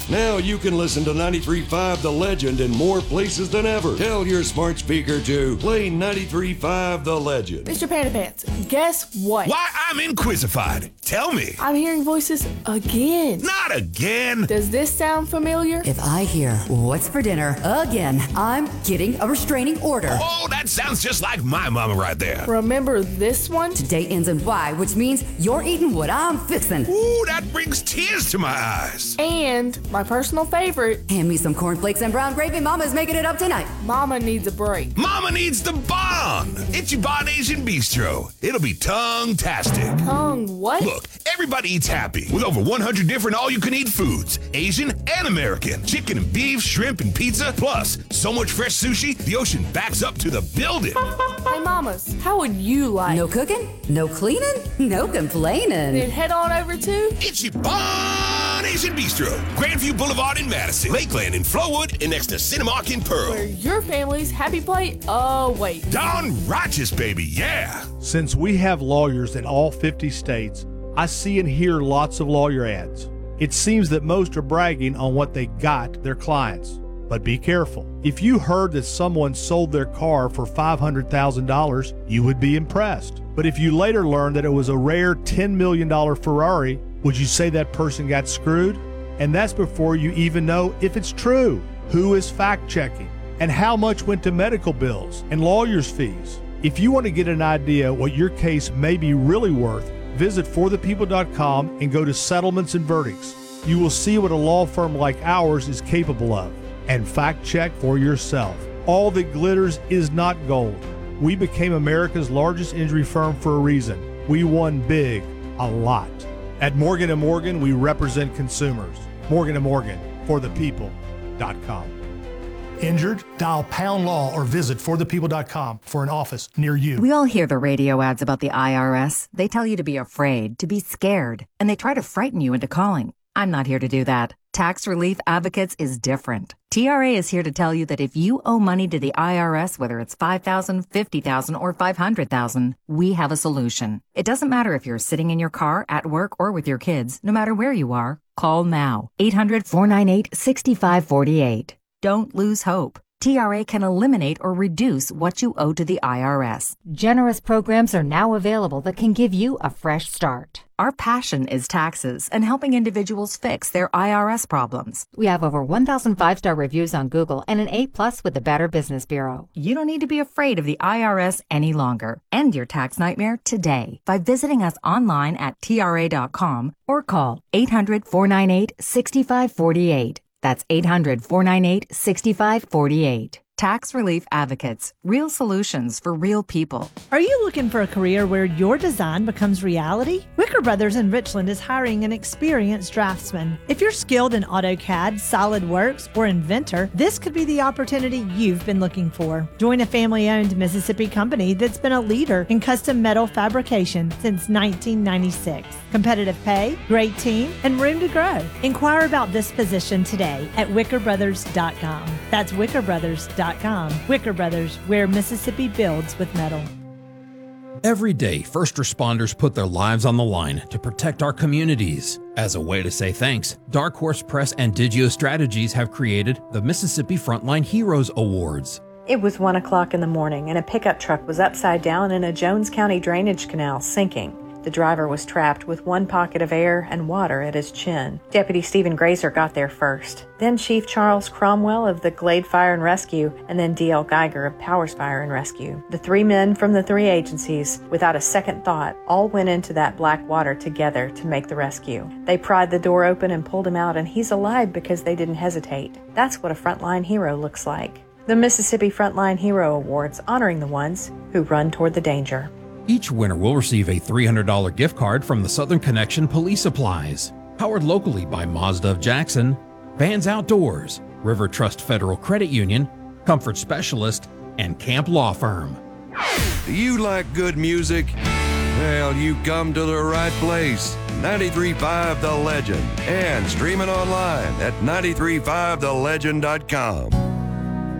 Now you can listen to 93.5 The Legend in more places than ever. Tell your smart speaker to play 93.5 The Legend. Mr. Panda Pants, guess what? Why, I'm inquisified. Tell me. I'm hearing voices again. Not again. Does this sound familiar? If I hear, what's for dinner, again, I'm getting a restraining order. Oh, that sounds just like my mama right there. Remember this one? Today ends in Y, which means you're eating what I'm fixing. Ooh, that brings tears to my eyes. And my personal favorite. Hand me some cornflakes and brown gravy. Mama's making it up tonight. Mama needs a break. Mama needs the bond. Ichiban Asian Bistro. It'll be tongue-tastic. Tongue what? Look, everybody eats happy with over 100 different all-you-can-eat foods. Asian and American. Chicken and beef, shrimp and pizza. Plus, so much fresh sushi, the ocean backs up to the building. Hey, mamas, how would you like? No cooking? No cleaning? No complaining. Then head on over to Ichiban Asian Bistro. Grandview Boulevard in Madison. Lakeland in Flowood and next to Cinemark in Pearl. where your family's happy plate awaits. Don Righteous, baby, yeah. Since we have lawyers in all 50 states, I see and hear lots of lawyer ads. It seems that most are bragging on what they got their clients. But be careful. If you heard that someone sold their car for $500,000, you would be impressed. But if you later learned that it was a rare $10 million Ferrari, would you say that person got screwed? And that's before you even know if it's true. Who is fact-checking? And how much went to medical bills and lawyers' fees? If you want to get an idea what your case may be really worth, visit forthepeople.com and go to Settlements and Verdicts. You will see what a law firm like ours is capable of. And fact check for yourself. All that glitters is not gold. We became America's largest injury firm for a reason. We won big, a lot. At Morgan & Morgan, we represent consumers. Morgan & Morgan, forthepeople.com. Injured? Dial Pound Law or visit forthepeople.com for an office near you. We all hear the radio ads about the IRS. They tell you to be afraid, to be scared, and they try to frighten you into calling. I'm not here to do that. Tax Relief Advocates is different. TRA is here to tell you that if you owe money to the IRS, whether it's $5,000, $50,000, or $500,000, we have a solution. It doesn't matter if you're sitting in your car, at work, or with your kids. No matter where you are, call now. 800-498-6548. Don't lose hope. TRA can eliminate or reduce what you owe to the IRS. Generous programs are now available that can give you a fresh start. Our passion is taxes and helping individuals fix their IRS problems. We have over 1,000 5-star reviews on Google and an A+ with the Better Business Bureau. You don't need to be afraid of the IRS any longer. End your tax nightmare today by visiting us online at TRA.com or call 800-498-6548. That's 800-498-6548. Tax Relief Advocates. Real solutions for real people. Are you looking for a career where your design becomes reality? Wicker Brothers in Richland is hiring an experienced draftsman. If you're skilled in AutoCAD, SolidWorks, or Inventor, this could be the opportunity you've been looking for. Join a family-owned Mississippi company that's been a leader in custom metal fabrication since 1996. Competitive pay, great team, and room to grow. Inquire about this position today at wickerbrothers.com. That's wickerbrothers.com. Wicker Brothers, where Mississippi builds with metal. Every day, first responders put their lives on the line to protect our communities. As a way to say thanks, Dark Horse Press and Digio Strategies have created the Mississippi Frontline Heroes Awards. It was 1 o'clock in the morning and a pickup truck was upside down in a Jones County drainage canal sinking. The driver was trapped with one pocket of air and water at his chin. Deputy Stephen Grazer got there first, then Chief Charles Cromwell of the Glade Fire and Rescue, and then D.L. Geiger of Powers Fire and Rescue. The three men from the three agencies, without a second thought, all went into that black water together to make the rescue. They pried the door open and pulled him out, and he's alive because they didn't hesitate. That's what a frontline hero looks like. The Mississippi Frontline Hero Awards, honoring the ones who run toward the danger. Each winner will receive a $300 gift card from the Southern Connection Police Supplies. Powered locally by Mazda of Jackson, Vans Outdoors, River Trust Federal Credit Union, Comfort Specialist, and Camp Law Firm. Do you like good music? Well, you come to the right place. 93.5 The Legend. And streaming online at 93.5thelegend.com.